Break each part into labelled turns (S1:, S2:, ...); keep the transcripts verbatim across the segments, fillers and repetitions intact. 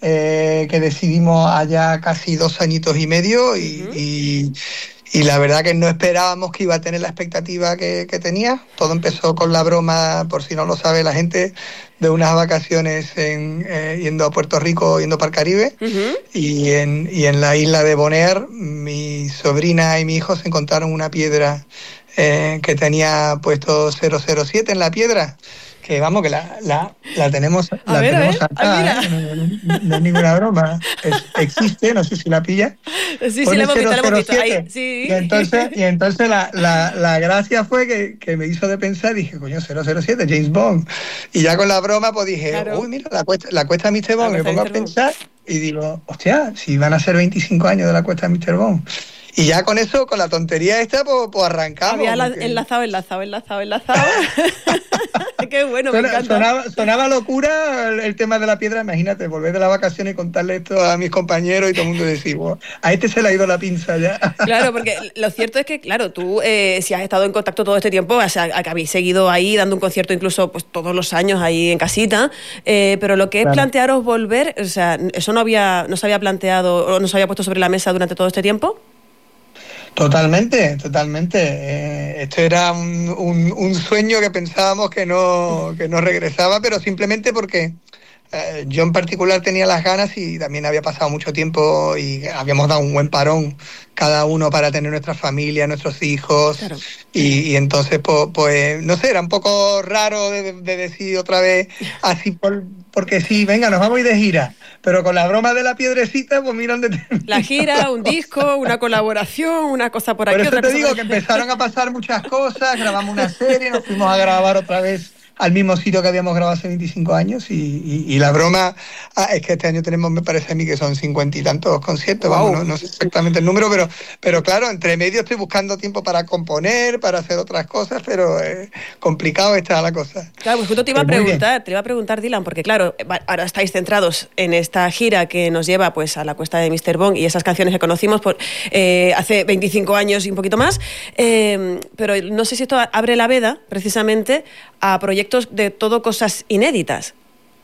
S1: eh, que decidimos allá casi dos añitos y medio y,
S2: Uh-huh.
S1: y, y la verdad que no esperábamos que iba a tener la expectativa que, que tenía. Todo empezó con la broma, por si no lo sabe la gente, de unas vacaciones en, eh, yendo a Puerto Rico, yendo para el Caribe.
S2: Uh-huh.
S1: Y en, y en la isla de Bonaire, mi sobrina y mi hijo se encontraron una piedra eh, que tenía puesto cero cero siete en la piedra. Que vamos, que la, la, la tenemos,
S2: A
S1: la
S2: ver, a
S1: tenemos
S2: ver. Ay,
S1: acá,
S2: mira.
S1: ¿eh? No, no- no es ninguna broma. Es- existe, no sé si la pilla.
S2: Sí, sí, la
S1: Pone
S2: hemos visto, la hemos visto. Ahí,
S1: cero cero siete.
S2: sí.
S1: Y entonces, y entonces la, la, la gracia fue que, que me hizo de pensar, dije, coño, cero cero siete, James Bond. Y ya con la broma, pues dije,
S2: Claro.
S1: uy, mira, la cuesta, la cuesta de míster
S2: La
S1: Bond. Me
S2: cuesta de
S1: pongo a
S2: míster Bond.
S1: pensar y digo, hostia, si van a ser veinticinco años de la cuesta de míster Bond. Y ya con eso, con la tontería esta, pues, pues arrancamos.
S2: Había la-
S1: porque-
S2: enlazado, enlazado, enlazado, enlazado. Qué bueno, me
S1: Suena-
S2: encanta.
S1: sonaba, sonaba locura el, el tema de la piedra. Imagínate, volver de las vacaciones y contarle esto a mis compañeros y todo el mundo decir, "Buah, a este se le ha ido la pinza ya".
S2: Claro, porque lo cierto es que, claro, tú eh, si has estado en contacto todo este tiempo, o sea, que habéis seguido ahí dando un concierto incluso pues todos los años ahí en casita, eh, pero lo que es
S1: Claro.
S2: plantearos volver, o sea, ¿eso no había, no se había planteado o no se había puesto sobre la mesa durante todo este tiempo?
S1: Totalmente, totalmente. Eh, esto era un, un- un sueño que pensábamos que no, que no regresaba, pero simplemente porque eh, yo en particular tenía las ganas y también había pasado mucho tiempo y habíamos dado un buen parón cada uno para tener nuestra familia, nuestros hijos.
S2: Claro.
S1: Y, y entonces, pues, pues, no sé, era un poco raro de, de decir otra vez así, por, porque sí, venga, nos vamos a ir de gira. Pero con la broma de la piedrecita, pues mira dónde terminó.
S2: La gira, un disco, una colaboración, una cosa por aquí,
S1: Por eso
S2: otra
S1: te
S2: cosa
S1: digo
S2: por
S1: que
S2: allí.
S1: empezaron a pasar muchas cosas, grabamos una serie, nos fuimos a grabar otra vez al mismo sitio que habíamos grabado hace veinticinco años y, y- y la broma ah, es que este año tenemos, me parece a mí que son cincuenta y tantos conciertos,
S2: Guau.
S1: vamos, no, no sé exactamente el número, pero, pero claro, entre medio estoy buscando tiempo para componer, para hacer otras cosas, pero eh, complicado está la cosa.
S2: Claro, pues justo te iba a
S1: Pero muy bien.
S2: preguntar, te iba a preguntar, Dylan, porque claro, va- ahora estáis centrados en esta gira que nos lleva pues a la cuesta de míster Bond y esas canciones que conocimos por eh, hace veinticinco años y un poquito más, eh, pero no sé si esto abre la veda precisamente a proyectos de todo cosas inéditas.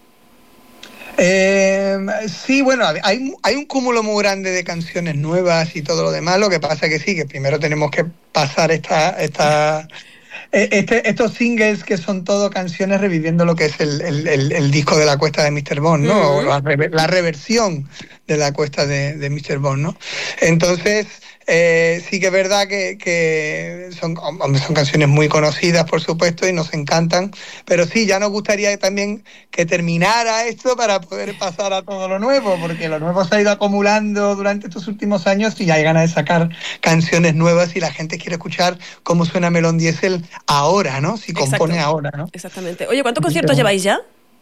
S1: Eh, sí, bueno, hay, hay un cúmulo muy grande de canciones nuevas y todo lo demás. Lo que pasa que sí, que primero tenemos que pasar esta, esta, eh, este, estos singles que son todo canciones reviviendo lo que es el, el, el, el disco de la cuesta de míster Bond, ¿no?
S2: Uh-huh.
S1: O la, rever, la reversión de la cuesta de, de míster Bond, ¿no? Entonces, eh, sí que es verdad que, que son, hombre, son canciones muy conocidas, por supuesto, y nos encantan, pero sí, ya nos gustaría también que terminara esto para poder pasar a todo lo nuevo, porque lo nuevo se ha ido acumulando durante estos últimos años y hay ganas de sacar canciones nuevas y la gente quiere escuchar cómo suena Melón Diesel ahora, ¿no? Si compone
S2: Exacto.
S1: ahora, ¿no?
S2: Exactamente. Oye, ¿cuántos conciertos lleváis ya?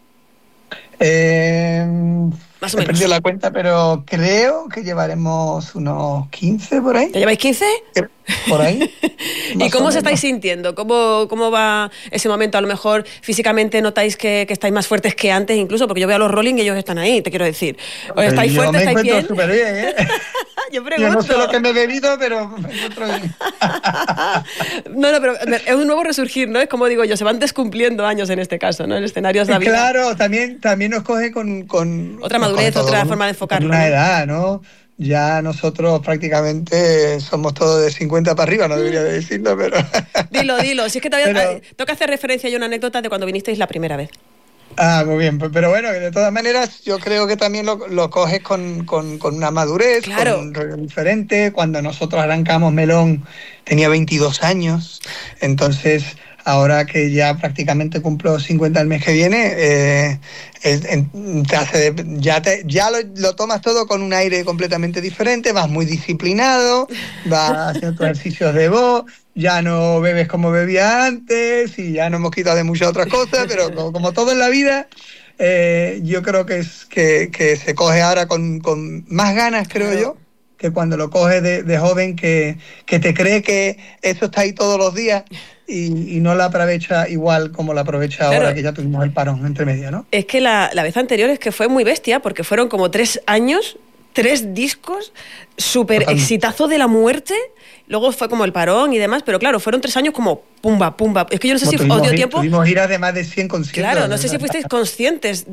S1: Eh,
S2: Más o
S1: he
S2: menos.
S1: perdido la cuenta, pero creo que llevaremos unos quince por ahí.
S2: ¿Ya lleváis quince?
S1: Por ahí.
S2: ¿Y cómo os estáis sintiendo? ¿Cómo, ¿Cómo va ese momento? A lo mejor físicamente notáis que, que estáis más fuertes que antes, incluso, porque yo veo a los Rolling y ellos están ahí, te quiero decir. ¿Os estáis
S1: Yo
S2: fuertes,
S1: me
S2: estáis bien?
S1: encuentro súper bien, ¿eh?
S2: Yo pregunto.
S1: Yo no sé lo que me he bebido, pero me encuentro bien.
S2: No, no, pero es un nuevo resurgir, ¿no? Es como digo yo, se van descumpliendo años en este caso, ¿no? El escenario es la vida.
S1: Claro, también, también nos coge con... con
S2: Otra
S1: nos
S2: madurez,
S1: coge todo,
S2: otra
S1: ¿no?
S2: forma de enfocarlo.
S1: Con una
S2: ¿no?
S1: edad, ¿no? Ya nosotros prácticamente somos todos de cincuenta para arriba, no debería de decirlo, pero...
S2: Dilo, dilo. Si es que te
S1: Pero-
S2: eh, toca hacer referencia a una anécdota de cuando vinisteis la primera vez.
S1: Ah, muy bien, pero bueno, de todas maneras yo creo que también lo, lo coges con, con, con una madurez,
S2: Claro.
S1: con un rollo diferente. Cuando nosotros arrancamos Melón tenía veintidós años, entonces ahora que ya prácticamente cumplo cincuenta el mes que viene, eh, es- en- te hace, ya te, ya lo, lo tomas todo con un aire completamente diferente, vas muy disciplinado, vas haciendo tus ejercicios de voz, ya no bebes como bebía antes y ya no hemos quitado de muchas otras cosas, pero como, como todo en la vida, eh, yo creo que es que, que se coge ahora con, con más ganas, creo
S2: Claro.
S1: yo, que cuando lo coges de, de joven, que, que te cree que eso está ahí todos los días y, y no la aprovecha igual como la aprovecha
S2: Claro.
S1: ahora que ya tuvimos el parón entre medio, ¿no?
S2: Es que la, la vez anterior es que fue muy bestia, porque fueron como tres años, tres discos, súper
S1: Totalmente.
S2: exitazo de la muerte. Luego fue como el parón y demás, pero claro, fueron tres años como pumba, pumba. Es que yo no sé si
S1: Como
S2: os dio
S1: tuvimos,
S2: tiempo.
S1: tuvimos giras de más de cien conciertos.
S2: Claro, no sé si
S1: ¿verdad?
S2: fuisteis conscientes